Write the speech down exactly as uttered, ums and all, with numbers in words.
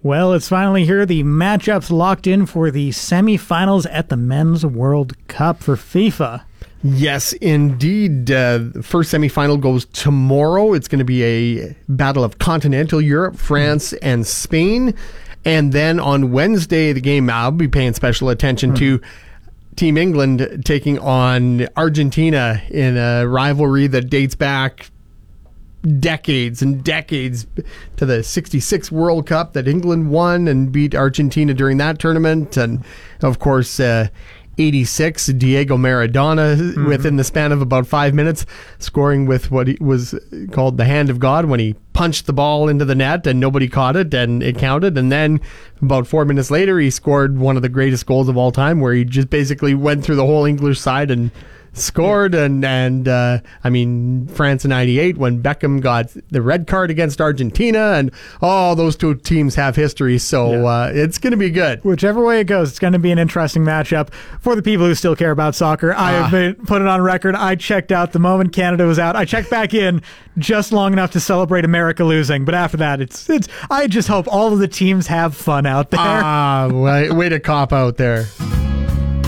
Well, it's finally here. The matchups locked in for the semifinals at the Men's World Cup for FIFA. Yes, indeed. Uh, the first semifinal goes tomorrow. It's going to be a battle of continental Europe, France and Spain. And then on Wednesday, the game I'll be paying special attention mm-hmm. to Team England taking on Argentina in a rivalry that dates back decades and decades to the sixty-six World Cup that England won and beat Argentina during that tournament. And of course, uh, eighty-six, Diego Maradona mm-hmm. within the span of about five minutes, scoring with what he was called the hand of God when he punched the ball into the net and nobody caught it and it counted. And then about four minutes later, he scored one of the greatest goals of all time where he just basically went through the whole English side and scored. Yeah. and and uh, I mean, France in ninety-eight when Beckham got the red card against Argentina, and all those two teams have history, so yeah. uh, it's going to be good. Whichever way it goes, it's going to be an interesting matchup for the people who still care about soccer. I have been put it on record. I checked out the moment Canada was out. I checked back in just long enough to celebrate America losing, but after that, it's it's. I just hope all of the teams have fun out there. Ah, way, way to cop out there.